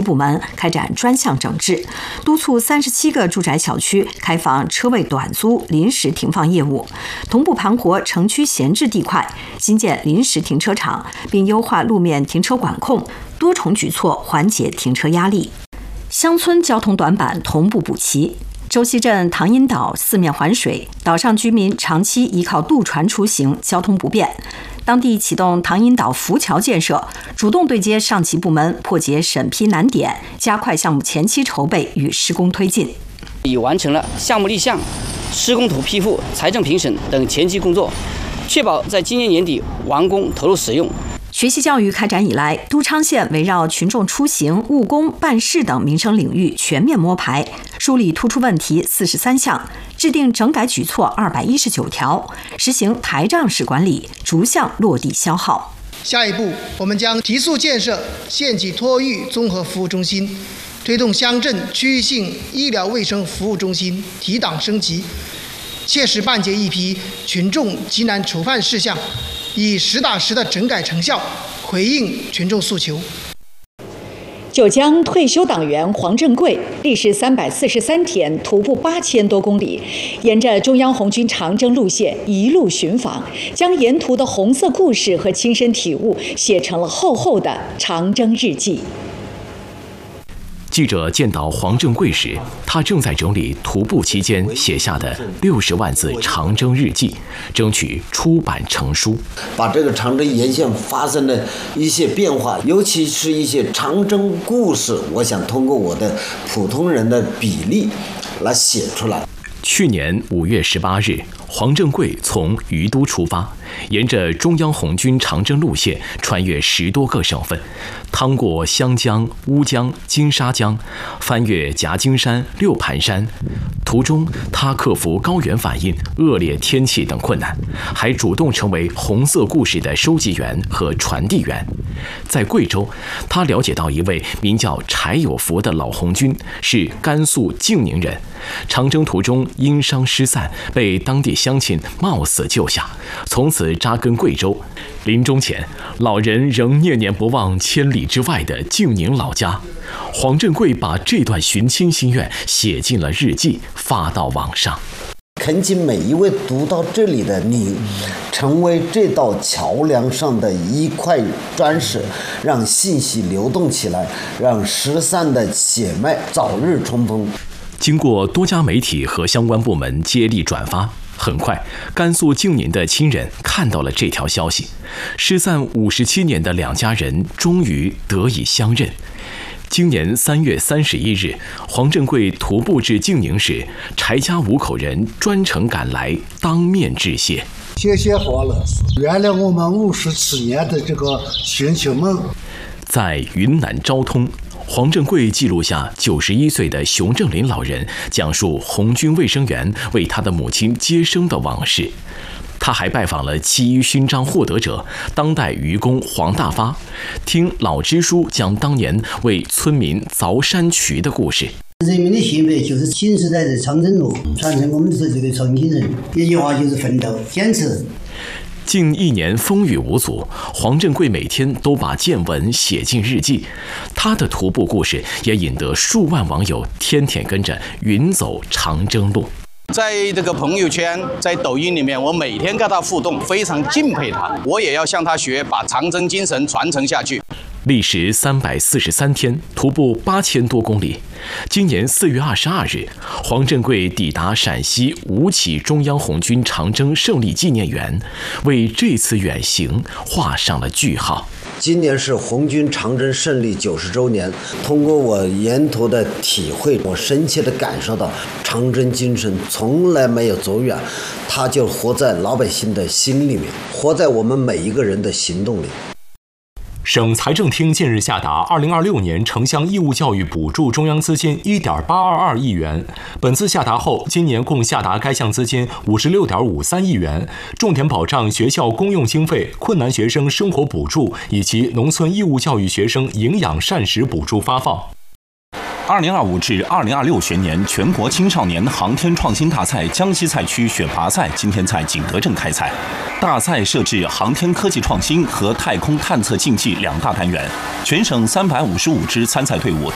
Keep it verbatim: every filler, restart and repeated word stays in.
部门开展专项整治，督促三十七个住宅小区开放车位短租临时停放业务，同步盘活城区闲置地块，新建临时停车场，并优化路面停车管控，多重举措缓解停车压力。乡村交通短板同步补齐。周溪镇唐阴岛四面环水，岛上居民长期依靠渡船出行，交通不便。当地启动唐阴岛浮桥建设，主动对接上级部门，破解审批难点，加快项目前期筹备与施工推进。 已完成了项目立项、施工图批复、财政评审等前期工作，确保在今年年底完工投入使用。 学习教育开展以来，都昌县围绕群众出行、务工、办事等民生领域全面摸排，梳理突出问题四十三项，制定整改举措二百一十九条，实行台账式管理，逐项落地消耗。 下一步，我们将提速建设县级托育综合服务中心，推动乡镇区域性医疗卫生服务中心提档升级，切实办结一批群众急难愁烦事项，以实打实的整改成效回应群众诉求。 九江退休党员黄振贵历时三百四十三天，徒步八千多公里，沿着中央红军长征路线一路寻访，将沿途的红色故事和亲身体悟写成了厚厚的长征日记。 记者见到黄振贵时，他正在整理徒步期间写下的六十万字长征日记，争取出版成书。 把这个长征沿线发生的一些变化，尤其是一些长征故事，我想通过我的普通人的笔例来写出来。 去年五月十八日，黄振贵从于都出发，沿着中央红军长征路线穿越十多个省份，趟过湘江、乌江、金沙江，翻越夹金山、六盘山。途中，他克服高原反应、恶劣天气等困难，还主动成为红色故事的收集员和传递员。在贵州，他了解到一位名叫柴有福的老红军，是甘肃静宁人。长征途中因伤失散，被当地乡亲冒死救下，从此扎根贵州。临终前，老人仍念念不忘千里之外的静宁老家。黄振贵把这段寻亲心愿写进了日记，发到网上。 恳请每一位读到这里的你，成为这道桥梁上的一块砖石，让信息流动起来，让失散的血脉早日重逢。 经过多家媒体和相关部门接力转发，很快，甘肃静宁的亲人看到了这条消息，失散五十七年的两家人终于得以相认。今年三月三十一日，黄振贵徒步至静宁时，柴家五口人专程赶来当面致谢。 谢谢黄老师，圆了我们五十七年的这个寻亲梦。 在云南昭通，黄振贵记录下九十一岁的熊正林老人讲述红军卫生员为他的母亲接生的往事。他还拜访了七一勋章获得者、当代渔工黄大发，听老支书讲当年为村民凿山渠的故事。 人民的性格就是新时代的长征路，传承我们是这个重庆人，一句话就是奋斗、坚持。 近一年风雨无阻，黄振贵每天都把见闻写进日记。他的徒步故事也引得数万网友天天跟着云走长征路。 在这个朋友圈，在抖音里面，我每天跟他互动，非常敬佩他，我也要向他学，把长征精神传承下去。 历时三百四十三天，徒步八千多公里。今年四月二十二日，黄振贵抵达陕西吴起中央红军长征胜利纪念园，为这次远行画上了句号。 今年是红军长征胜利九十周年，通过我沿途的体会，我深切地感受到长征精神从来没有走远，它就活在老百姓的心里面，活在我们每一个人的行动里。 省财政厅近日下达二零二六年城乡义务教育补助中央资金一点八二二亿元。本次下达后，今年共下达该项资金五十六点五三亿元，重点保障学校公用经费、困难学生生活补助以及农村义务教育学生营养膳食补助发放。 二零二五至二零二六学年全国青少年航天创新大赛江西赛区选拔赛今天在景德镇开赛。大赛设置航天科技创新和太空探测竞技两大单元，全省三百五十五支参赛队伍